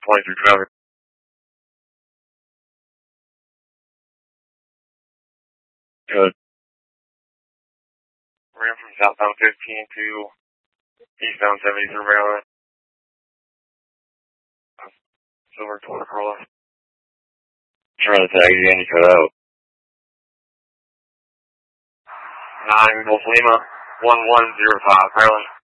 23 traffic. Good. Ran from southbound 15 to eastbound 70 through Maryland. Silver Toyota Corolla. Trying to tag you again, you cut out. 9 Golf Lima, 1105, Maryland.